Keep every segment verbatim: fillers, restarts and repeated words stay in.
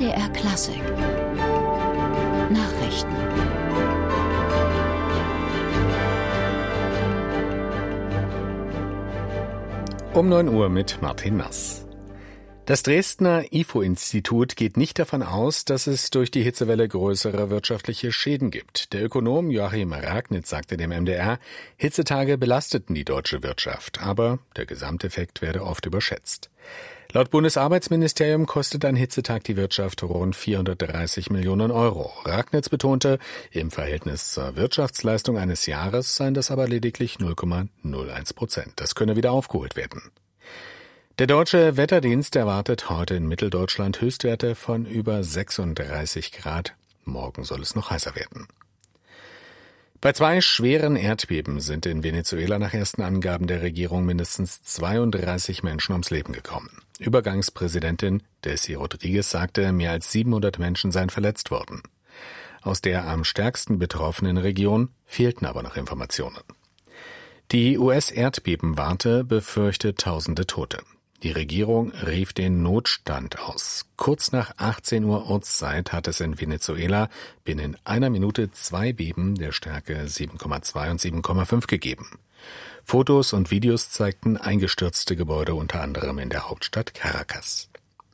M D R Klassik Nachrichten. Um neun Uhr mit Martin Nass. Das Dresdner I F O-Institut geht nicht davon aus, dass es durch die Hitzewelle größere wirtschaftliche Schäden gibt. Der Ökonom Joachim Ragnitz sagte dem M D R, Hitzetage belasteten die deutsche Wirtschaft, aber der Gesamteffekt werde oft überschätzt. Laut Bundesarbeitsministerium kostet ein Hitzetag die Wirtschaft rund vierhundertdreißig Millionen Euro. Ragnitz betonte, im Verhältnis zur Wirtschaftsleistung eines Jahres seien das aber lediglich null Komma null eins Prozent. Das könne wieder aufgeholt werden. Der Deutsche Wetterdienst erwartet heute in Mitteldeutschland Höchstwerte von über sechsunddreißig Grad. Morgen soll es noch heißer werden. Bei zwei schweren Erdbeben sind in Venezuela nach ersten Angaben der Regierung mindestens zweiunddreißig Menschen ums Leben gekommen. Übergangspräsidentin Desi Rodriguez sagte, mehr als siebenhundert Menschen seien verletzt worden. Aus der am stärksten betroffenen Region fehlten aber noch Informationen. Die U S-Erdbebenwarte befürchtet tausende Tote. Die Regierung rief den Notstand aus. Kurz nach achtzehn Uhr Ortszeit hat es in Venezuela binnen einer Minute zwei Beben der Stärke sieben Komma zwei und sieben Komma fünf gegeben. Fotos und Videos zeigten eingestürzte Gebäude, unter anderem in der Hauptstadt Caracas.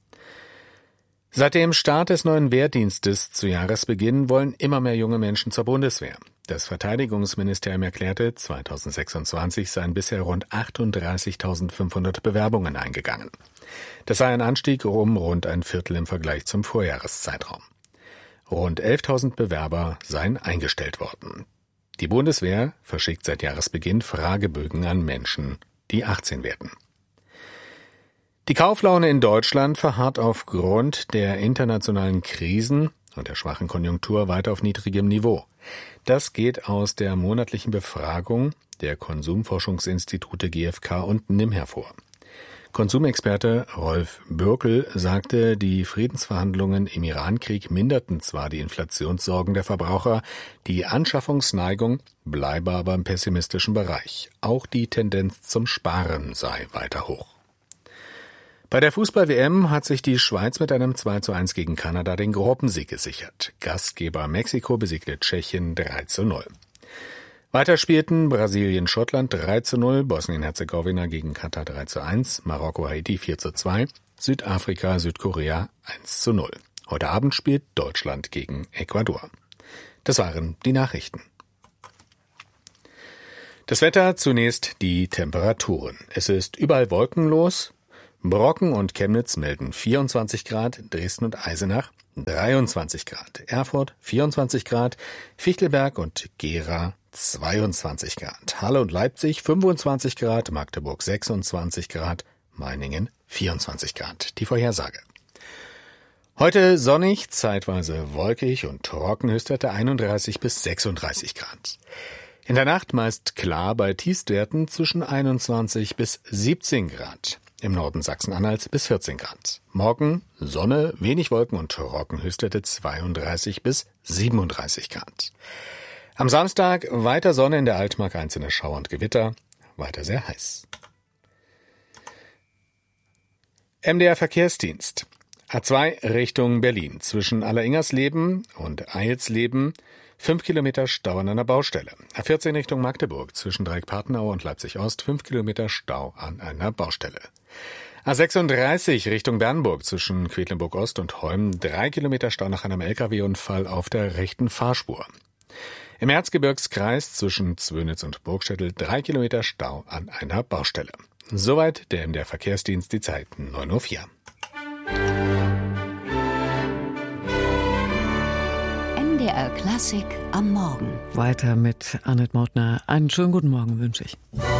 Seit dem Start des neuen Wehrdienstes zu Jahresbeginn wollen immer mehr junge Menschen zur Bundeswehr. Das Verteidigungsministerium erklärte, zweitausendsechsundzwanzig seien bisher rund achtunddreißigtausendfünfhundert Bewerbungen eingegangen. Das sei ein Anstieg um rund ein Viertel im Vergleich zum Vorjahreszeitraum. Rund elftausend Bewerber seien eingestellt worden. Die Bundeswehr verschickt seit Jahresbeginn Fragebögen an Menschen, die achtzehn werden. Die Kauflaune in Deutschland verharrt aufgrund der internationalen Krisen und der schwachen Konjunktur weiter auf niedrigem Niveau. Das geht aus der monatlichen Befragung der Konsumforschungsinstitute G f K und N I M hervor. Konsumexperte Rolf Bürkel sagte, die Friedensverhandlungen im Irankrieg minderten zwar die Inflationssorgen der Verbraucher, die Anschaffungsneigung bleibe aber im pessimistischen Bereich. Auch die Tendenz zum Sparen sei weiter hoch. Bei der Fußball-W M hat sich die Schweiz mit einem zwei zu eins gegen Kanada den Gruppensieg gesichert. Gastgeber Mexiko besiegte Tschechien drei zu null. Weiter spielten Brasilien Schottland drei zu null, Bosnien-Herzegowina gegen Katar drei zu eins, Marokko Haiti vier zu zwei, Südafrika Südkorea eins zu null. Heute Abend spielt Deutschland gegen Ecuador. Das waren die Nachrichten. Das Wetter, zunächst die Temperaturen. Es ist überall wolkenlos. Brocken und Chemnitz melden vierundzwanzig Grad, Dresden und Eisenach dreiundzwanzig Grad, Erfurt vierundzwanzig Grad, Fichtelberg und Gera zweiundzwanzig Grad, Halle und Leipzig fünfundzwanzig Grad, Magdeburg sechsundzwanzig Grad, Meiningen vierundzwanzig Grad. Die Vorhersage. Heute sonnig, zeitweise wolkig und trocken, Höchstwerte einunddreißig bis sechsunddreißig Grad. In der Nacht meist klar bei Tiefstwerten zwischen einundzwanzig bis siebzehn Grad. Im Norden Sachsen-Anhalts bis vierzehn Grad. Morgen Sonne, wenig Wolken und trocken, Höchstwerte zweiunddreißig bis siebenunddreißig Grad. Am Samstag weiter Sonne, in der Altmark einzelne Schauer und Gewitter, weiter sehr heiß. M D R Verkehrsdienst. A zwei Richtung Berlin. Zwischen Alleringers-Leben und Eilsleben fünf Kilometer Stau an einer Baustelle. A vierzehn Richtung Magdeburg. Zwischen Dreieck-Partenau und Leipzig-Ost fünf Kilometer Stau an einer Baustelle. A sechsunddreißig Richtung Bernburg. Zwischen Quedlinburg-Ost und Holm drei Kilometer Stau nach einem L K W-Unfall auf der rechten Fahrspur. Im Erzgebirgskreis zwischen Zwönitz und Burgstädtel drei Kilometer Stau an einer Baustelle. Soweit der M D R Verkehrsdienst, die Zeit neun Uhr vier. M D R Klassik am Morgen. Weiter mit Annette Mautner. Einen schönen guten Morgen wünsche ich.